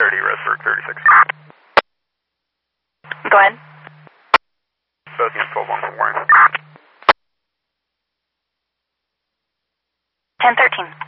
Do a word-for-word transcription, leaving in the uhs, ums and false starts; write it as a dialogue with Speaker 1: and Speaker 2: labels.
Speaker 1: thirty, Resberg thirty-six.
Speaker 2: Go ahead.
Speaker 1: Cessna twelve one for warning.
Speaker 2: ten thirteen.